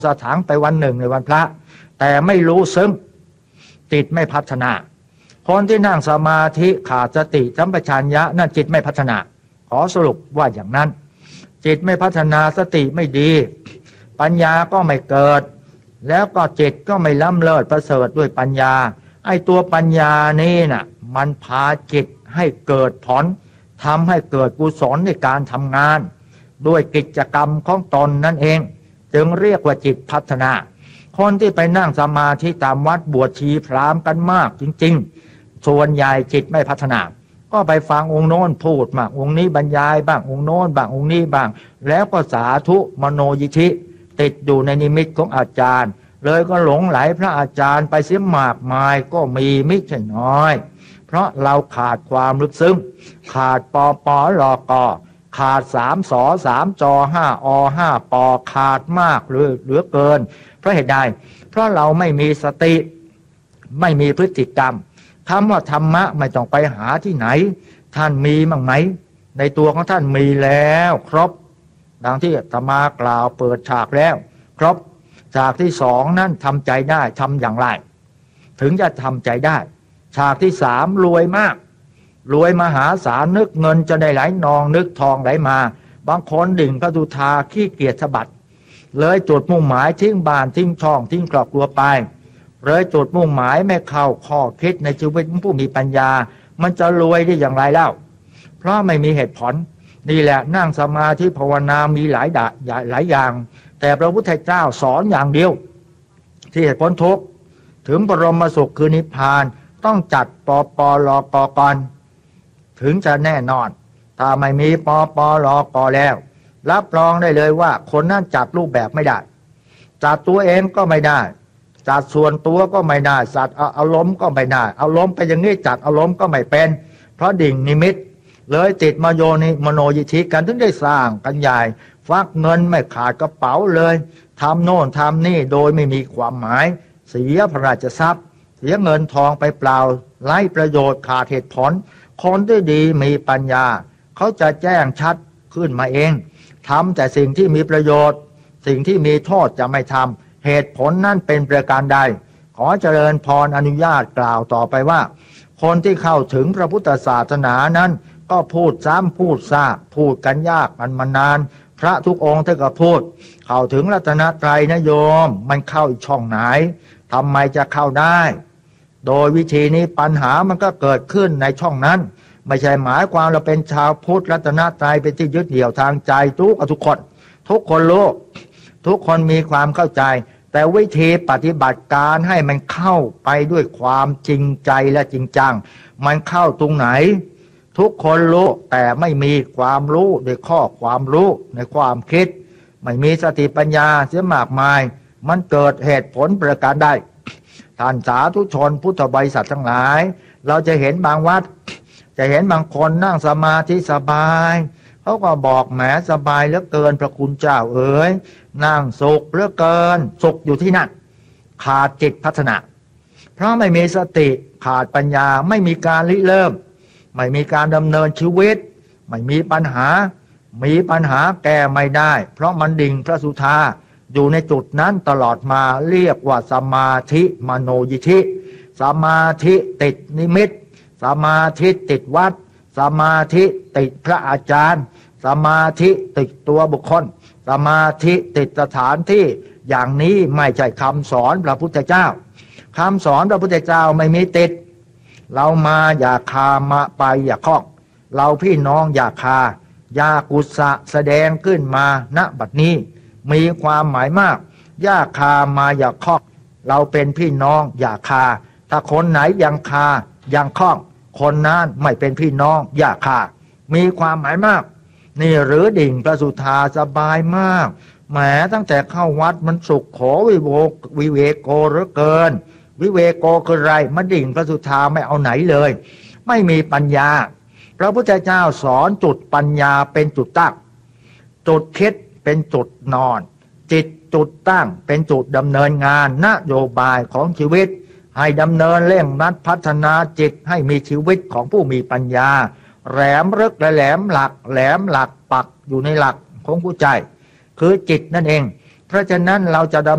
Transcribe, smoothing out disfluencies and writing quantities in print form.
สถานไปวันหนึ่งในวันพระแต่ไม่รู้ซึ้งจิตไม่พัฒนาคนที่นั่งสมาธิขาดสติสัมปชัญญะนั่นจิตไม่พัฒนาขอสรุปว่าอย่างนั้นจิตไม่พัฒนาสติไม่ดีปัญญาก็ไม่เกิดแล้วก็จิตก็ไม่ล้ำเลิศประเสริฐด้วยปัญญาไอ้ตัวปัญญานี่น่ะมันพาจิตให้เกิดผลทำให้เกิดกุศลในการทำงานด้วยกิจกรรมของตนนั่นเองจึงเรียกว่าจิตพัฒนาคนที่ไปนั่งสมาธิตามวัดบวชชีพราหมณ์กันมากจริงๆส่วนใหญ่จิตไม่พัฒนาก็ไปฟังองค์โน้นพูดมากองค์นี้บรรยายบ้างองค์โน้นบ้างองค์นี้บ้างแล้วก็สาธุมโนยิธิติดอยู่ในนิมิตของอาจารย์เลยก็หลงไหลพระอาจารย์ไปเสียมากมายก็มีไม่ใช่น้อยเพราะเราขาดความลึกซึ้งขาดปปลกขาด3 ส3 จ5 อ5 ปขาดมากเหลือเกินเพราะเหตุใดเพราะเราไม่มีสติไม่มีพฤติกรรมคำว่าธรรมะไม่ต้องไปหาที่ไหนท่านมีมั้งไหมในตัวของท่านมีแล้วครบดังที่อาตมากล่าวเปิดฉากแล้วครบฉากที่2นั้นทำใจได้ทำอย่างไรถึงจะทำใจได้ฉากที่3รวยมากรวยมหาศาลนึกเงินจะได้ไหลนองนึกทองไหลมาบางคนดิ่งพระสุธาขี้เกียจสะบัดเลยจุดมุ่งหมายทิ้งบ้านทิ้งช่องทิ้งครอบครัวไปเลยจุดมุ่งหมายไม่เข้าข้อคิดในชีวิตผู้มีปัญญามันจะรวยได้อย่างไรเล่าเพราะไม่มีเหตุผลนี่แหละนั่งสมาธิภาวนามีหลายอย่างแต่พระพุทธเจ้าสอนอย่างเดียวที่เหตุผลทุกข์ถึงบรมสุขคือนิพพานต้องจัดปปลกก่อนถึงจะแน่นอนถ้าไม่มีปปลกแล้วรับรองได้เลยว่าคนนั้นจัดรูปแบบไม่ได้จัดตัวเองก็ไม่ได้จัดส่วนตัวก็ไม่ได้จัดอารมณ์ก็ไม่ได้อารมณ์ไปอย่างนี้จัดอารมณ์ก็ไม่เป็นเพราะดิ่งนิมิตเลยติดมาโยนิมโนยิธิกันถึงได้สร้างกันใหญ่ฟักเงินไม่ขาดกระเป๋าเลยทำโน่นทำนี่โดยไม่มีความหมายเสียพระราชทรัพย์เสียเงินทองไปเปล่าไร้ประโยชน์ขาดเหตุผลคนที่ดีมีปัญญาเขาจะแจ้งชัดขึ้นมาเองทำแต่สิ่งที่มีประโยชน์สิ่งที่มีโทษจะไม่ทำเหตุผลนั่นเป็นประการใดขอเจริญพรอนุญาตกล่าวต่อไปว่าคนที่เข้าถึงพระพุทธศาสนานั้นก็พูดซ้ำพูดซากพูดกันยากมันมานานพระทุกองค์ท่านก็พูดเข้าถึงรัตนตรัยนะโยมมันเข้าอีกช่องไหนทำไมจะเข้าได้โดยวิธีนี้ปัญหามันก็เกิดขึ้นในช่องนั้นไม่ใช่หมายความเราเป็นชาวพุทธรัตนตรัยเป็นที่ยึดเหนี่ยวทางใจทุกคนรู้ทุกคนมีความเข้าใจแต่วิธีปฏิบัติการให้มันเข้าไปด้วยความจริงใจและจริงจังมันเข้าตรงไหนทุกคนรู้แต่ไม่มีความรู้ในข้อความรู้ในความคิดไม่มีสติปัญญาเสียมากมายมันเกิดเหตุผลประการใดท่านสาธุชนพุทธบริษัททั้งหลายเราจะเห็นบางวัดจะเห็นบางคนนั่งสมาธิสบายเขาก็บอกแหมสบายเหลือเกินพระคุณเจ้าเอ๋ยนั่งสุขเหลือเกินสุขอยู่ที่นั่นขาดจิตพัฒนาเพราะไม่มีสติขาดปัญญาไม่มีการริเริ่มไม่มีการดำเนินชีวิตไม่มีปัญหาแก้ไม่ได้เพราะมันดิ่งพระสุธาอยู่ในจุดนั้นตลอดมาเรียกว่าสมาธิมโนยิธิสมาธิติดนิมิตสมาธิติดวัดสมาธิติดพระอาจารย์สมาธิติดตัวบุคคลสมาธิติดสถานที่อย่างนี้ไม่ใช่คำสอนพระพุทธเจ้าคำสอนพระพุทธเจ้าไม่มีติดเรามาอย่าคามาไปอย่าคล้องเราพี่น้องอย่าคาอย่ากุศะแสดงขึ้นมาณบัดนี้มีความหมายมากอย่าคามาอย่าคล้องเราเป็นพี่น้องอย่าคาถ้าคนไหนยังคายังคล้องคนนั้นไม่เป็นพี่น้องอย่าคามีความหมายมากนี่หรือดิ่งพระสุธาสบายมากแหมตั้งแต่เข้าวัดมันสุขโขวิเวโกเหลือเกินวิเวโกคืออะไรมันดิ่งพระสุธาไม่เอาไหนเลยไม่มีปัญญาพระพุทธเจ้าสอนจุดปัญญาเป็นจุดตั้งจุดคิดเป็นจุดนอนจิตจุดตั้งเป็นจุดดำเนินงานนโยบายของชีวิตให้ดำเนินเร่งรัดพัฒนาจิตให้มีชีวิตของผู้มีปัญญาแหลมลึกและแหลมหลักปักอยู่ในหลักของผู้ใจคือจิตนั่นเองเพราะฉะนั้นเราจะ